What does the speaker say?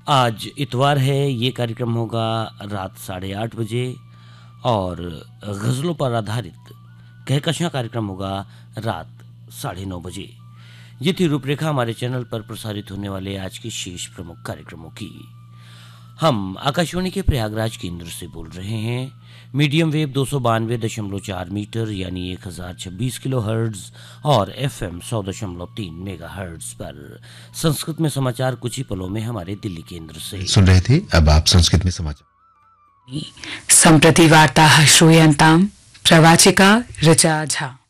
आज इतवार है। ये कार्यक्रम होगा रात 8:30 बजे और गज़लों पर आधारित कहकशां कार्यक्रम होगा रात 9:30 बजे। ये थी रूपरेखा हमारे चैनल पर प्रसारित होने वाले आज के शेष प्रमुख कार्यक्रमों की। हम आकाशवाणी के प्रयागराज केंद्र से बोल रहे हैं। मीडियम वेव 292.4 मीटर यानी 1026 किलो हर्ट्ज और एफएम 100.3 मेगा हर्ट्ज पर संस्कृत में समाचार कुछ ही पलों में हमारे दिल्ली केंद्र से सुन रहे थे। अब आप संस्कृत में समाचार। सम्प्रति वार्ताः श्रूयन्ताम् प्रवाचिका ऋचा झा।